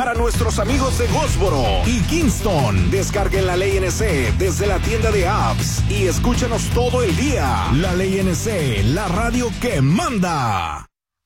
para nuestros amigos de Goldsboro y Kingston. Descarguen la Ley NC desde la tienda de apps y escúchanos todo el día. La Ley NC, la radio que manda.